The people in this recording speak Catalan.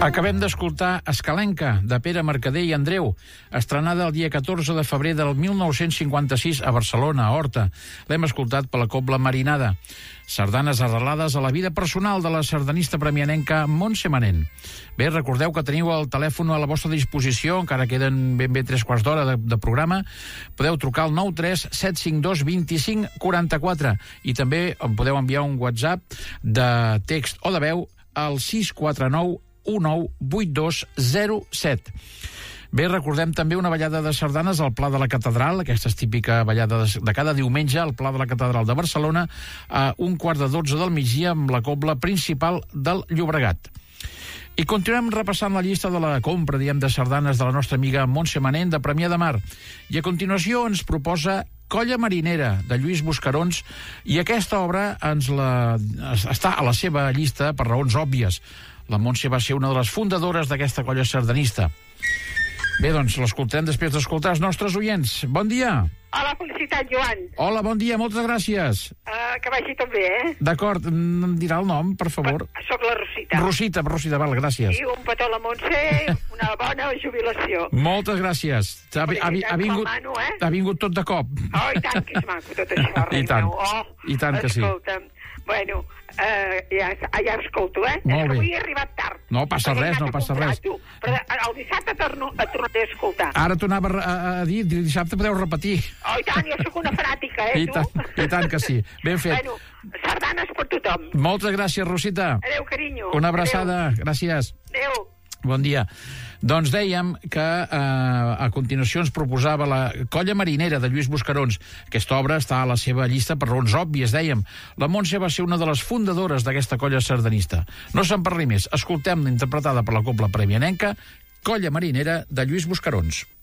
Acabem d'escoltar Escalenca, de Pere Mercader i Andreu, estrenada el dia 14 de febrer del 1956 a Barcelona, a Horta. L'hem escoltat per la Cobla Marinada. Sardanes arrelades a la vida personal de la sardanista premianenca Montse Manent. Bé, recordeu que teniu el telèfon a la vostra disposició, encara queden ben bé 3 quarts d'hora de programa. Podeu trucar al 93 752 25 44 i també em podeu enviar un WhatsApp de text o de veu al 649 198207. Bé, recordem també una ballada de sardanes al Pla de la Catedral, aquesta és típica ballada de cada diumenge al Pla de la Catedral de Barcelona, a 11:45 del migdia amb la cobla principal del Llobregat. I continuem repassant la llista de la compra, de sardanes de la nostra amiga Montse Manent, de Premià de Mar. I a continuació ens proposa Colla Marinera, de Lluís Buscarons, i aquesta obra està a la seva llista per raons òbvies. La Montse va ser una de les fundadores d'aquesta colla sardanista. Bé, doncs, l'escoltarem després d'escoltar els nostres oients. Bon dia! Hola, felicitat, Joan. Hola, bon dia, moltes gràcies. Que vagi tot bé, D'acord, em dirà el nom, per favor? Soc la Rosita. Rosita, val, gràcies. I un petó a la Montse, una bona jubilació. Moltes gràcies. Ha vingut tot de cop. Oh, i tant que és maco tot això, rei meu. I tant que sí. Escolta'm, bueno, ja escolto, Molt bé. Avui he arribat tard. No passa res. Però el dissabte et tornaré a escoltar. Ara t'ho anava a dir, dissabte podeu repetir. Oh, i tant, jo sóc una fanàtica, I tu? tant que sí. Ben fet. Bueno, sardanes per tothom. Moltes gràcies, Rosita. Adéu, carinyo. Una abraçada. Gràcies. Adéu. Bon dia. Doncs dèiem que a continuació ens proposava la Colla Marinera, de Lluís Buscarons. Aquesta obra està a la seva llista per raons òbvies, dèiem. La Montse va ser una de les fundadores d'aquesta colla sardanista. No se'n parli més. Escoltem-la interpretada per la Cobla Premianenca, Colla Marinera, de Lluís Buscarons.